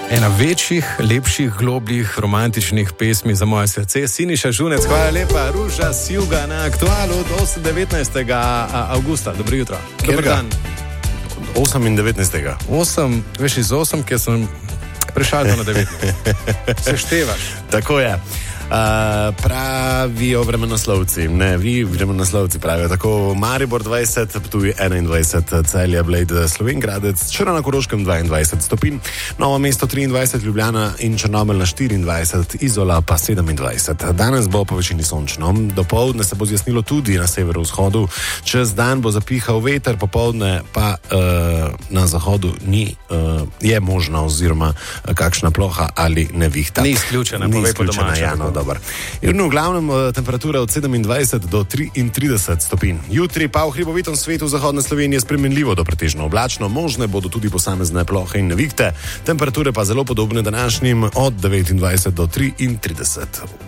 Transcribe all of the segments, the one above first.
Ena večjih, lepših, globljih, romantičnih pesmi za moje srce. Siniša Žunec, hvala lepa. Ruža z juga na Aktualu od 19. avgusta. Dobro jutro. Dobar dan. 8 in 19. 8, veš iz 8, ker sem prešalil na 19. Se števaš. Tako je. Pravijo vremenoslovci, ne, vi vremenoslovci pravijo tako: Maribor 20, Ptuj 21, Celje, Bled, Slovengradec, Črna na Koroškem 22 stopinj, Novo mesto 23, Ljubljana in Črnomelj na 24, Izola pa 27. Danes bo po večini sončno, dopoldne se bo zjasnilo tudi na severovzhodu, čez dan bo zapihal veter, popoldne pa na zahodu je možna oziroma kakšna ploha ali nevihta. Ni izključena, povej po domače. In v glavnem temperatura od 27 do 33 stopinj. Jutri pa v hribovitem svetu zahodne Slovenije spremenljivo do pretežno oblačno, možne bodo tudi posamezne plohe in nevihte, temperature pa zelo podobne današnjim od 29 do 33.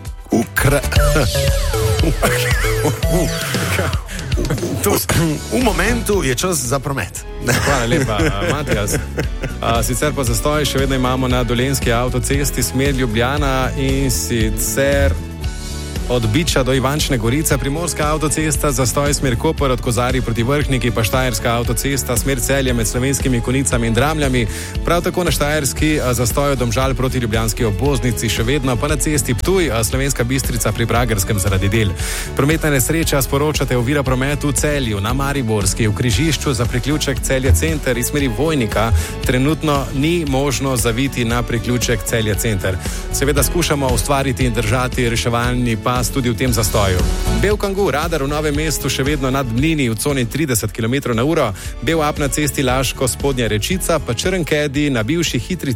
V momentu je čas za promet. Hvala lepa, Matijas. Sicer pa zastoj še vedno imamo na Dolenjski avtocesti smer Ljubljana, in sicer od Biča do Ivančne Gorice, Primorska avtocesta, zastoj smer Koper, od Kozarij proti Vrhniki, pa Štajerska avtocesta, smer Celje med Slovenskimi Konicami in Dramljami, prav tako na Štajerski zastoj od Domžal proti Ljubljanski obvoznici, še vedno pa na cesti Ptuj, Slovenska Bistrica pri Pragerskem zaradi del. Prometna nesreča, sporočate ovira prometu v Celju, na Mariborski, v križišču za priključek Celje Center iz smeri Vojnika, trenutno ni možno zaviti na priključek Celje Center. Seveda skušamo ustvariti in držati reševalni pas tudi v tem zastoju. Bel Kangu, radar v Novem mestu še vedno nad Mlini v coni 30 km/h, Bel ap na cesti Laško, Spodnja Rečica, pa Črnkedi na bivši hitri